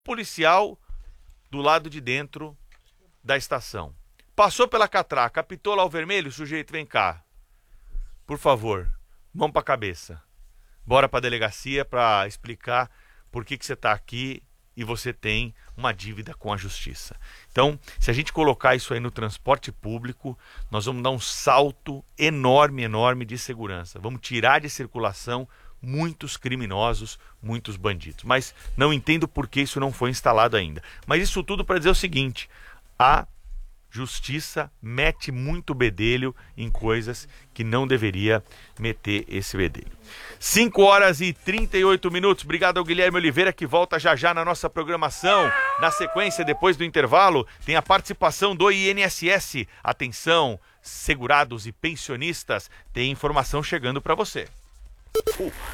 policial do lado de dentro da estação. Passou pela catraca, apitou lá o vermelho, o sujeito, vem cá. Por favor, mão pra cabeça. Bora pra delegacia pra explicar por que você tá aqui e você tem uma dívida com a justiça. Então, se a gente colocar isso aí no transporte público, nós vamos dar um salto enorme, enorme de segurança. Vamos tirar de circulação muitos criminosos, muitos bandidos. Mas não entendo por que isso não foi instalado ainda. Mas isso tudo para dizer o seguinte: a justiça mete muito bedelho em coisas que não deveria meter esse bedelho. 5h38. Obrigado ao Guilherme Oliveira, que volta já já na nossa programação. Na sequência, depois do intervalo, tem a participação do INSS. Atenção, segurados e pensionistas, tem informação chegando para você.